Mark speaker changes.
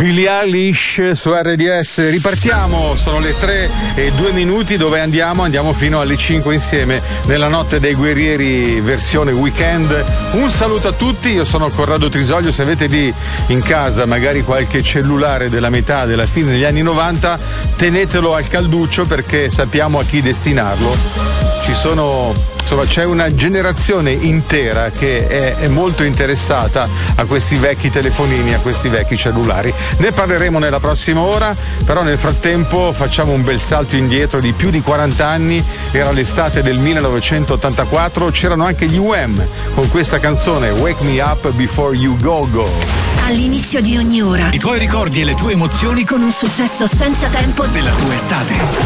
Speaker 1: Billie Eilish su RDS. Ripartiamo, sono le 3:02. Dove andiamo? Andiamo fino alle 5 insieme nella notte dei guerrieri versione weekend. Un saluto a tutti, io sono Corrado Trisoglio. Se avete lì in casa magari qualche cellulare della metà, della fine degli anni 90, tenetelo al calduccio perché sappiamo a chi destinarlo. C'è una generazione intera che è molto interessata a questi vecchi telefonini, a questi vecchi cellulari. Ne parleremo nella prossima ora, però nel frattempo facciamo un bel salto indietro di più di 40 anni. Era l'estate del 1984, c'erano anche gli Wham con questa canzone Wake Me Up Before You Go Go.
Speaker 2: All'inizio di ogni ora
Speaker 3: i tuoi ricordi e le tue emozioni
Speaker 2: con un successo senza tempo
Speaker 3: della tua estate.